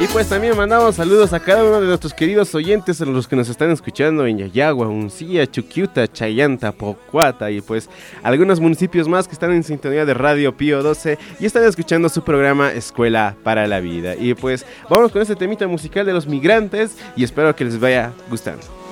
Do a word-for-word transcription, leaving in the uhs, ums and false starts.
pues también mandamos saludos a cada uno de nuestros queridos oyentes, a los que nos están escuchando en Yayagua, Uncía, Chuquiuta, Chayanta, Pocuata y pues algunos municipios más que están en sintonía de Radio Pío doce y están escuchando su programa Escuela para la Vida. Y pues vamos con este temita musical de Los Migrantes y espero que les vaya gustando.